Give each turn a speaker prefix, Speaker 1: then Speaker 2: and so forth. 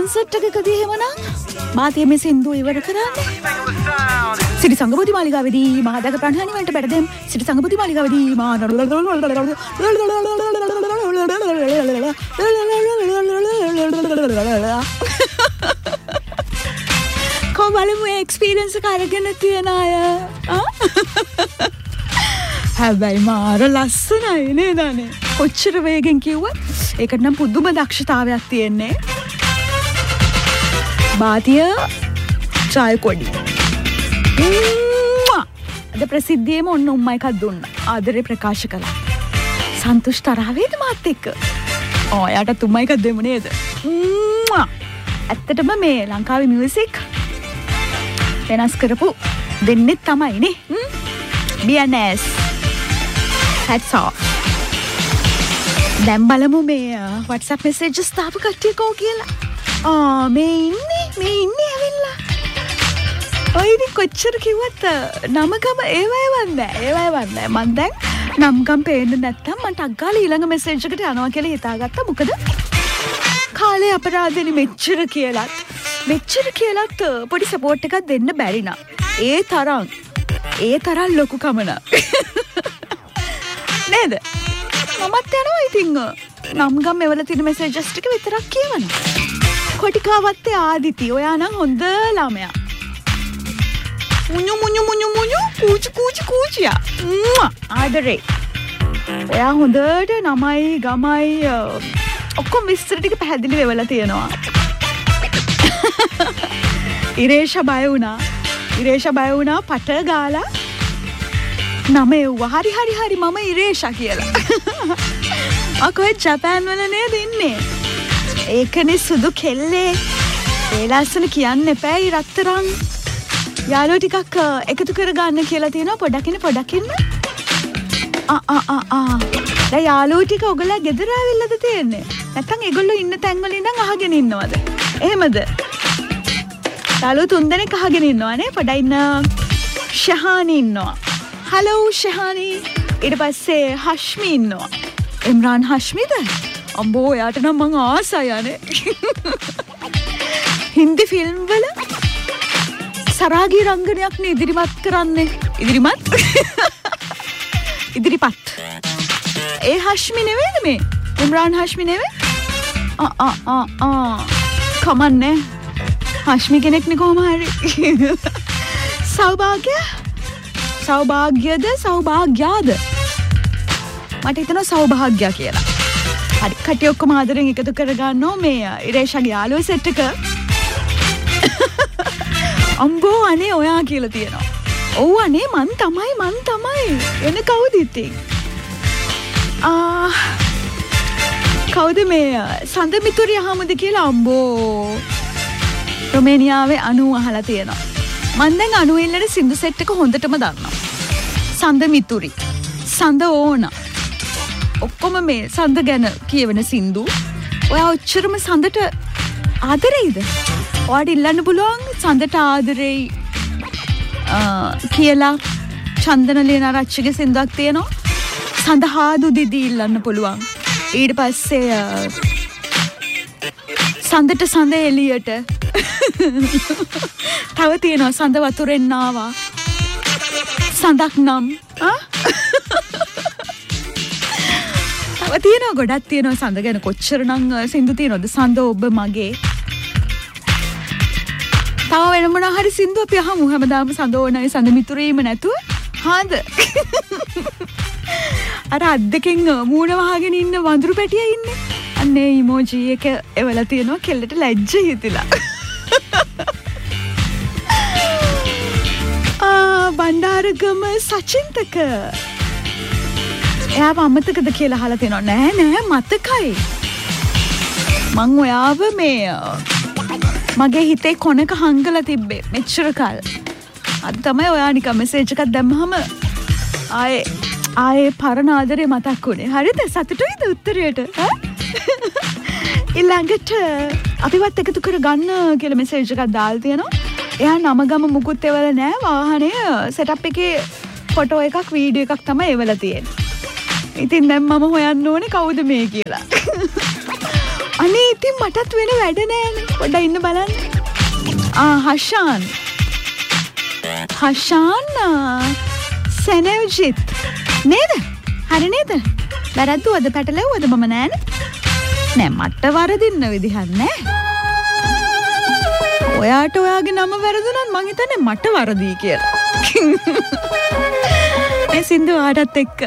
Speaker 1: Concert එකකදී එහෙමනම් මාතේ මේ සින්දු ඉවර කරන්නේ. සිරි සංගපති මාලිගාවේදී මහදක ප්‍රණහණි වලට බැටදෙම් සිරි සංගපති මාලිගාවේදී කොහොමලු එක්ස්පීරියන්ස් එක අරගෙන තියන අය හැබැයි මාර ලස්සනයි නේද අනේ කොච්චර වේගෙන් කිව්වත් ඒකට නම් පුදුම දක්ෂතාවයක් තියෙන්නේ බාතිය ජයකොඩි අද ප්‍රසිද්ධියේම ඔන්න උම්මා එකක් දුන්නා ආදරේ ප්‍රකාශ කළා සන්තුෂ් තරහ වේද මාත් එක්ක යාට තුම්මා එකක් දෙමු නේද ඇත්තටම මේ ලංකාවේ මියුසික් වෙනස් කරපු දෙන්නෙත් තමයි නේ BNS hats off දැන් බලමු මේ WhatsApp messages දාපු කට්ටිය කෝ කියලා මේ ඉන්නේ ඇවිල්ලා ඔය ඉතින් කොච්චර කිව්වත් නමගම ඒවයි වන්දෑ මන් දැන් නම්ගම් පේන්න නැත්තම් මට අග්ගාලා ඊළඟ මැසේජ් එකට යනවා කියලා හිතාගත්තා මොකද කාලේ අපරාධෙනි මෙච්චර කියලත් පොඩි සපෝට් එකක් දෙන්න බැරි නම් ඒ තරම් ලොකු කමන නේද මමත් යනවා ඉතින් නම්ගම් එවල තියෙන මැසේජස් ටික විතරක් කියවන්න කොටිකාවත්තේ ආදිති ඔයා නම් හොඳ ළමයා මුඤ්ඤු කූචියා ආදරේ ඔයා හොඳට නමයි ගමයි ඔක්කොම විස්තර ටික පැහැදිලි වෙවලා තියෙනවා ඉරේෂ බය වුණා පට ගාලා නම එව්වා හරි මම ඉරේෂා කියලා අකෝ ජපාන් වල නේද ඉන්නේ ඒකනේ සුදු කෙල්ලේ ඒ ලස්සන කියන්න එපා රත්තරන් යාළුවෝ ටිකක් එකතු කරගන්න කියලා තියෙනවා පොඩක් ඉන්න දැන් යාළුවෝ ටික ඔයගොල්ලෝ ගෙදර ආවිල්ලාද තියෙන්නේ නැත්නම් ඒගොල්ලෝ ඉන්න තැන් වල ඉඳන් අහගෙන ඉන්නවද එහෙමද යාළුවෝ තුන්දෙනෙක් අහගෙන ඉන්නවනේ පොඩ්ඩක් ඉන්න ෂහානි ඉන්නවා හලෝ ෂහානි ඊට පස්සේ හෂ්මි ඉන්නවා ඉම්රාන් හෂ්මිද අම්බෝ යාට නම් මං ආසයි යන්නේ හින්දි ෆිල්ම් වල සරාගී රංගනයක් නේ ඉදිරිපත් කරන්නේ ඉදිරිපත් ඒ හෂ්මි නෙවෙයිද මේ ඉම්රාන් හෂ්මි නෙවෙයි කමන්නේ හෂ්මි කෙනෙක් නේ කොහොම හරි සෞභාග්‍යද සෞභාග්‍යාද මට හිතෙනවා සෞභාග්‍ය කියලා හරි කටි ඔක්කොම ආදරෙන් එකතු කරගන්නෝ මේ ඉරේෂාගේ යාළුවෝ සෙට් එක අම්බෝ අනේ ඔයා කියලා තියෙනවා ඔව් අනේ මන් තමයි එන කවුද ඉතින් කවුද මේ සඳ මිතුරිය හමුද කියලා අම්බෝ රොමේනියාවේ අනු අහලා තියෙනවා මන් දැන් අනු ඉල්ලන සින්දු සෙට් එක හොඳටම දන්නවා සඳ මිතුරි සඳ ඕන ඔක්කොම මේ සඳ ගැන කියවෙන සින්දු ඔයා ඔච්චරම සඳට ආදරෙයිද ඔයාට ඉල්ලන්න පුළුවන් සඳට ආදරෙයි කියලා චන්දන ලේනාරච්චිගේ සින්දුවක් තියෙනවා සඳහාදු දිදී ඉල්ලන්න පුළුවන් ඊට පස්සේ සඳට සඳ එළියට තව තියෙනවා සඳ වතුරෙන් ආවා සඳක් නම් තව තියෙනවා ගොඩක් තියෙනවා සඳ ගැන කොච්චරනම් සින්දු තියෙනවද සඳ ඔබ මගේ තව වෙන මොනවා හරි සින්දු අපි අහමු හැමදාම සඳ ඕනයි සඳ මිතුරීම නැතුව හාද අර අත් දෙකෙන් මූණ වහගෙන ඉන්න වඳුරු පැටියා ඉන්නේ අන්නේ ඉමෝජි එක එවලා තියෙනවා කෙල්ලට ලැජ්ජ හිතිලා බණ්ඩාරගම සචින්තක එයාව අමතකද කියලා අහලා තියෙනවා නෑ මතකයි මං ඔයාව මේ මගේ හිතේ කොනක හංගලා තිබ්බේ මෙච්චර කල් අද තමයි ඔයා නිකන් මැසේජ් එකක් දැම්මහම ආයේ පරණ ආදරේ මතක් වුණේ හරිද සතුටුයිද උත්තරයට ඊළඟට අපිවත් එකතු කරගන්න කියලා මැසේජ් එකක් දාලා තියෙනවා එයා නම ගම මුකුත් එවල නෑ වාහනේ සෙටප් එකේ ෆොටෝ එකක් වීඩියෝ එකක් තමයි එවලා තියෙන්නේ ඉතින් දැන් මම හොයන්න ඕනේ කවුද මේ කියලා අනේ ඉතින් මටත් වෙන වැඩ නෑනේ. පොඩ්ඩක් ඉන්න බලන්න. හෂාන්. සෙනෙව්ජිත්. නේද? හරි නේද? වැරද්දුවද පැටලෙව්වද මම නෑනේ. නෑ මට වරදින්න විදිහක් නෑ. ඔයාට ඔයාගේ නම වැරදුනත් මං හිතන්නේ මට වරදී කියලා. ඒ සින්දු ආටත් එක්ක